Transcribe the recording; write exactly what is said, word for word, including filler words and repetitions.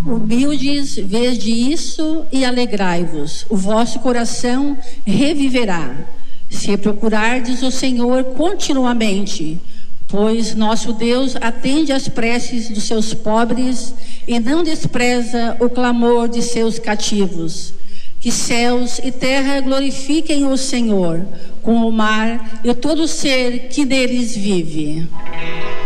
Humildes, vede isso e alegrai-vos, o vosso coração reviverá, se procurardes o Senhor continuamente, pois nosso Deus atende às preces dos seus pobres e não despreza o clamor de seus cativos. Que céus e terra glorifiquem o Senhor, com o mar e todo ser que neles vive.